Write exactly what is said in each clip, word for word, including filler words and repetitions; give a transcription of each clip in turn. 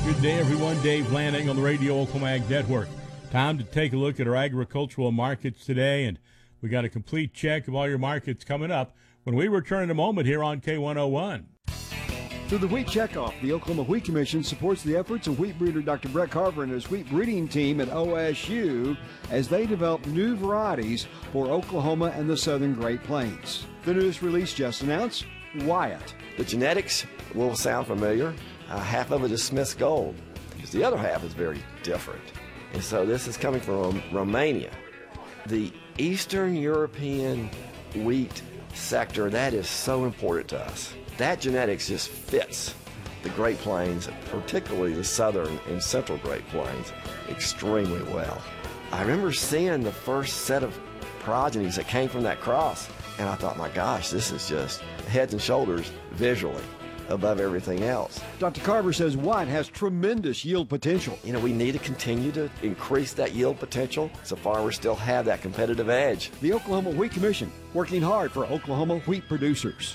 Good day, everyone. Dave Lanning on the Radio Oklahoma Ag Network. Time to take a look at our agricultural markets today, and we got a complete check of all your markets coming up when we return in a moment here on K one oh one. Through the Wheat Checkoff, the Oklahoma Wheat Commission supports the efforts of wheat breeder Doctor Brett Carver and his wheat breeding team at O S U as they develop new varieties for Oklahoma and the southern Great Plains. The newest release just announced, Wyatt. The genetics will sound familiar. Uh, half of it is Smith's Gold, because the other half is very different. And so this is coming from Romania. The Eastern European wheat sector, that is so important to us. That genetics just fits the Great Plains, particularly the southern and central Great Plains, extremely well. I remember seeing the first set of progenies that came from that cross, and I thought, my gosh, this is just heads and shoulders visually above everything else. Doctor Carver says Wyatt has tremendous yield potential. You know, we need to continue to increase that yield potential so farmers still have that competitive edge. The Oklahoma Wheat Commission, working hard for Oklahoma wheat producers.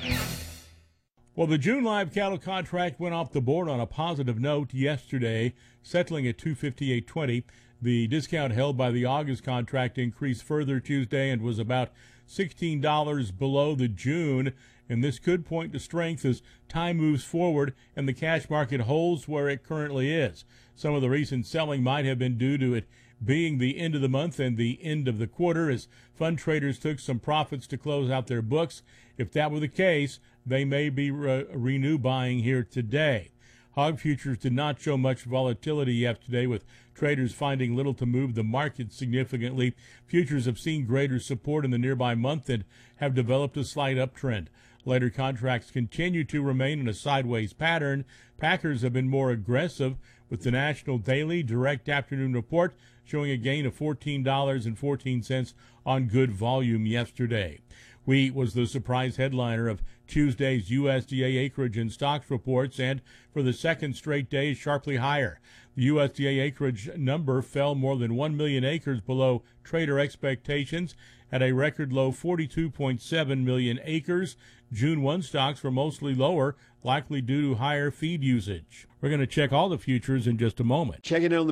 Well, the June live cattle contract went off the board on a positive note yesterday, settling at two fifty-eight twenty. The discount held by the August contract increased further Tuesday and was about sixteen dollars below the June, and this could point to strength as time moves forward and the cash market holds where it currently is. Some of the recent selling might have been due to it being the end of the month and the end of the quarter as fund traders took some profits to close out their books. If that were the case, they may be re- renew buying here today. Hog futures did not show much volatility yesterday, with traders finding little to move the market significantly. Futures have seen greater support in the nearby month and have developed a slight uptrend. Later contracts continue to remain in a sideways pattern. Packers have been more aggressive, with the National Daily Direct Afternoon Report showing a gain of fourteen dollars and fourteen cents on good volume yesterday. Wheat was the surprise headliner of Tuesday's U S D A acreage and stocks reports, and for the second straight day, sharply higher. The U S D A acreage number fell more than one million acres below trader expectations at a record low forty-two point seven million acres. June first stocks were mostly lower, likely due to higher feed usage. We're going to check all the futures in just a moment. Checking in on the